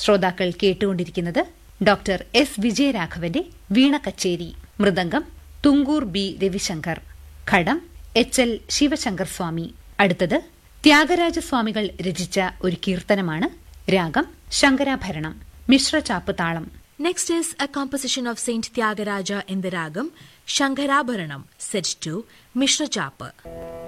ശ്രോതാക്കൾ കേട്ടുകൊണ്ടിരിക്കുന്നത് doctor S വിജയരാഘവന്റെ വീണ കച്ചേരി. മൃദംഗം തുങ്കൂർ ബി രവിശങ്കർ. ഘടം എച്ച് എൽ ശിവശങ്കർ സ്വാമി. അടുത്തത് ത്യാഗരാജസ്വാമികൾ രചിച്ച ഒരു കീർത്തനമാണ്. രാഗം ശങ്കരാഭരണം. മിശ്രചാപ്പ് താളം. Next is a composition of Saint Tyagaraja in the ragam Shankarabharanam, set to Mishra Chapa.